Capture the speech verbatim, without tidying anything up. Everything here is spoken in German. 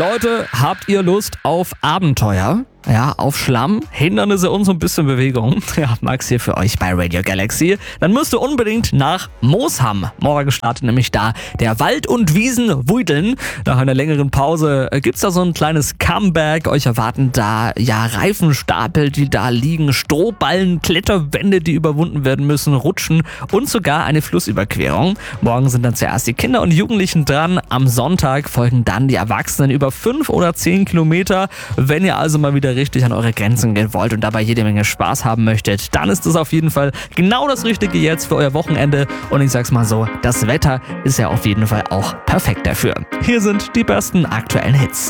Leute, habt ihr Lust auf Abenteuer? Ja, auf Schlamm, Hindernisse und so ein bisschen Bewegung. Ja, Max hier für euch bei Radio Galaxy. Dann müsst ihr unbedingt nach Moosham. Morgen startet nämlich da der Wald- und Wiesen-Wuideln. Nach einer längeren Pause gibt's da so ein kleines Comeback. Euch erwarten da ja Reifenstapel, die da liegen, Strohballen, Kletterwände, die überwunden werden müssen, Rutschen und sogar eine Flussüberquerung. Morgen sind dann zuerst die Kinder und Jugendlichen dran. Am Sonntag folgen dann die Erwachsenen über fünf oder zehn Kilometer. Wenn ihr also mal wieder richtig an eure Grenzen gehen wollt und dabei jede Menge Spaß haben möchtet, dann ist es auf jeden Fall genau das Richtige jetzt für euer Wochenende. Und ich sag's mal so, das Wetter ist ja auf jeden Fall auch perfekt dafür. Hier sind die besten aktuellen Hits.